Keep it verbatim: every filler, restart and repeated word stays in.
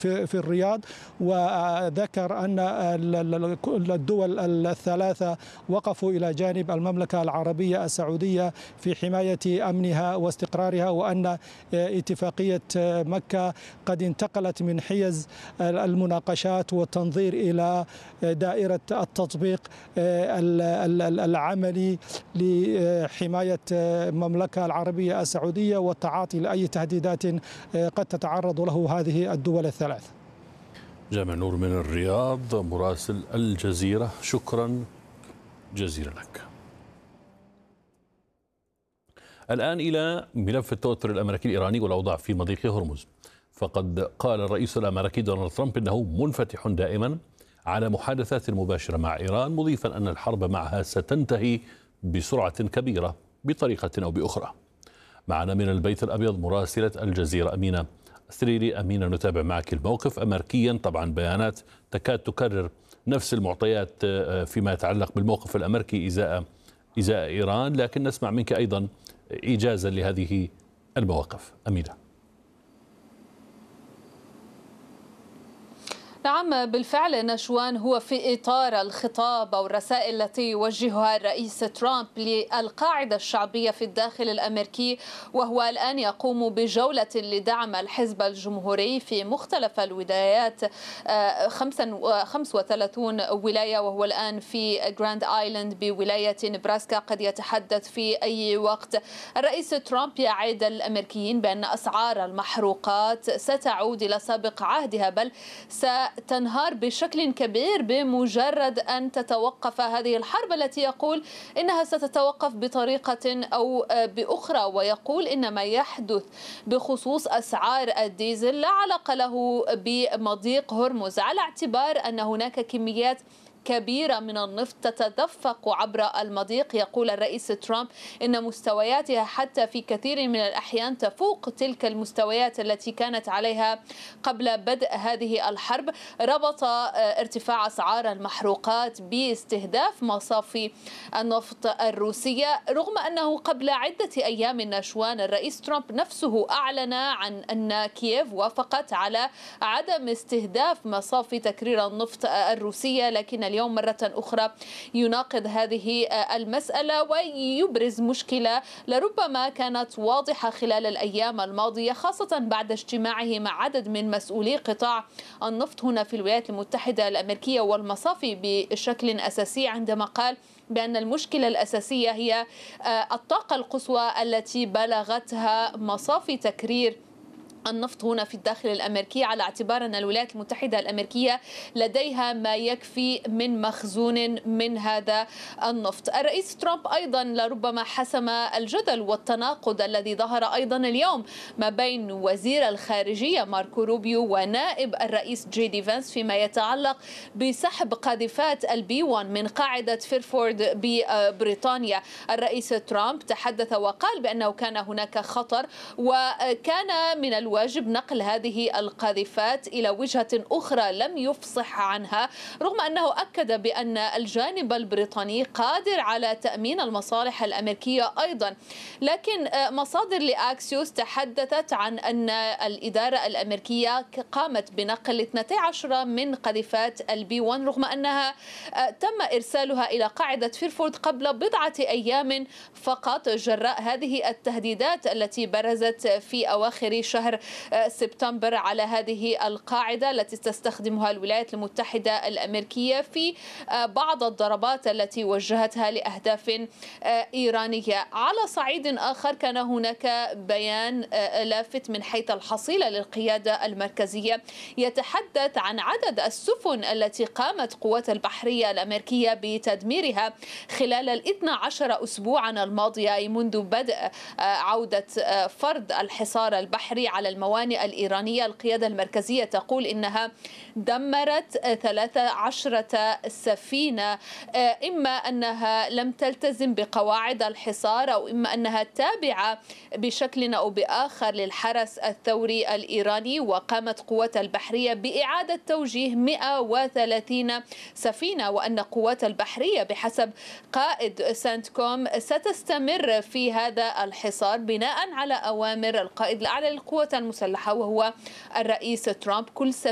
في في الرياض، وذكر أن الدول الثلاثة وقفوا إلى جانب المملكة العربية السعودية في حماية أمنها واستقرارها، وأن اتفاقية مكة قد انتقلت من حيز المناقشات والتنظير إلى دائرة التطبيق العملي لحماية المملكة العربية السعودية والتعاطي لأي تهديدات قد تتعرض له هذه الدول الثلاث. جامع نور من الرياض مراسل الجزيرة، شكرا جزيلا لك. الآن إلى ملف التوتر الأمريكي الإيراني والأوضاع في مضيق هرمز. فقد قال الرئيس الأمريكي دونالد ترامب إنه منفتح دائما على محادثات مباشرة مع إيران، مضيفا أن الحرب معها ستنتهي بسرعة كبيرة بطريقة أو بأخرى. معنا من البيت الأبيض مراسلة الجزيرة أمينة السريري. أمينة، نتابع معك الموقف أمريكيا، طبعا بيانات تكاد تكرر نفس المعطيات فيما يتعلق بالموقف الأمريكي إزاء إزاء إيران، لكن نسمع منك أيضا إيجازا لهذه المواقف. أمينة. نعم بالفعل نشوان، هو في إطار الخطاب أو الرسائل التي يوجهها الرئيس ترامب للقاعدة الشعبية في الداخل الأمريكي، وهو الآن يقوم بجولة لدعم الحزب الجمهوري في مختلف الولايات، خمسة وثلاثين ولاية، وهو الآن في جراند آيلاند بولاية نبراسكا، قد يتحدث في أي وقت. الرئيس ترامب يعد الأمريكيين بأن أسعار المحروقات ستعود إلى سابق عهدها، بل س تنهار بشكل كبير بمجرد أن تتوقف هذه الحرب التي يقول إنها ستتوقف بطريقة أو بأخرى. ويقول إن ما يحدث بخصوص أسعار الديزل لا علاقة له بمضيق هرمز، على اعتبار أن هناك كميات كبيرة من النفط تتدفق عبر المضيق. يقول الرئيس ترامب إن مستوياتها حتى في كثير من الأحيان تفوق تلك المستويات التي كانت عليها قبل بدء هذه الحرب. ربط ارتفاع أسعار المحروقات باستهداف مصافي النفط الروسية، رغم أنه قبل عدة أيام نشوان الرئيس ترامب نفسه أعلن عن أن كييف وافقت على عدم استهداف مصافي تكرير النفط الروسية، لكن اليوم مرة أخرى يناقض هذه المسألة ويبرز مشكلة لربما كانت واضحة خلال الأيام الماضية، خاصة بعد اجتماعه مع عدد من مسؤولي قطاع النفط هنا في الولايات المتحدة الأمريكية والمصافي بشكل أساسي، عندما قال بأن المشكلة الأساسية هي الطاقة القصوى التي بلغتها مصافي تكرير النفط هنا في الداخل الأمريكي، على اعتبار أن الولايات المتحدة الأمريكية لديها ما يكفي من مخزون من هذا النفط. الرئيس ترامب أيضا لربما حسم الجدل والتناقض الذي ظهر أيضا اليوم ما بين وزير الخارجية ماركو روبيو ونائب الرئيس جي دي فانس فيما يتعلق بسحب قاذفات البي واحد من قاعدة فيرفورد ببريطانيا. الرئيس ترامب تحدث وقال بأنه كان هناك خطر وكان من الواجب نقل هذه القاذفات إلى وجهة أخرى لم يفصح عنها، رغم أنه أكد بأن الجانب البريطاني قادر على تأمين المصالح الأمريكية أيضا. لكن مصادر لأكسيوس تحدثت عن أن الإدارة الأمريكية قامت بنقل اثنتي عشرة من قاذفات البي واحد، رغم أنها تم إرسالها إلى قاعدة فيرفورد قبل بضعة أيام فقط جراء هذه التهديدات التي برزت في أواخر شهر سبتمبر على هذه القاعدة التي تستخدمها الولايات المتحدة الأمريكية في بعض الضربات التي وجهتها لأهداف إيرانية. على صعيد آخر كان هناك بيان لافت من حيث الحصيلة للقيادة المركزية يتحدث عن عدد السفن التي قامت قوات البحرية الأمريكية بتدميرها خلال الاثنى عشر أسبوعا الماضية، أي منذ بدء عودة فرض الحصار البحري على الموانئ الإيرانية. القيادة المركزية تقول إنها دمرت ثلاث عشرة سفينة، إما أنها لم تلتزم بقواعد الحصار أو إما أنها تابعة بشكل أو بآخر للحرس الثوري الإيراني. وقامت قوات البحرية بإعادة توجيه مئة وثلاثين سفينة، وأن قوات البحرية بحسب قائد سانتكوم ستستمر في هذا الحصار بناء على أوامر القائد الأعلى للقوات المسلحة وهو الرئيس ترامب. كل